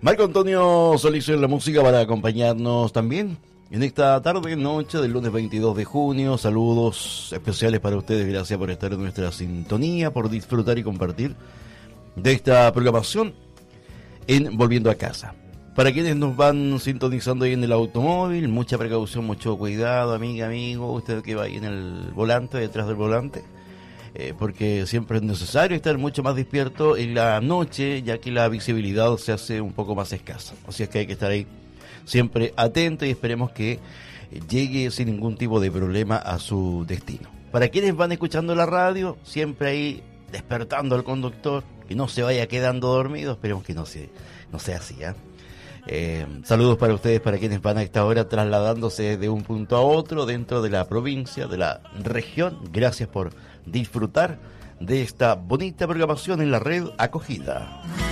Marco Antonio Solizo en la música para acompañarnos también en esta tarde, noche del lunes 22 de junio. Saludos especiales para ustedes, gracias por estar en nuestra sintonía, por disfrutar y compartir de esta programación en Volviendo a Casa. Para quienes nos van sintonizando ahí en el automóvil, mucha precaución, mucho cuidado, amiga, amigo, usted que va ahí en el volante, detrás del volante, porque siempre es necesario estar mucho más despierto en la noche, ya que la visibilidad se hace un poco más escasa. Así es que hay que estar ahí siempre atento y esperemos que llegue sin ningún tipo de problema a su destino. Para quienes van escuchando la radio, siempre ahí despertando al conductor, que no se vaya quedando dormido, esperemos que no sea así, saludos para ustedes, para quienes van a esta hora trasladándose de un punto a otro dentro de la provincia, de la región. Gracias por disfrutar de esta bonita programación en la red Acogida.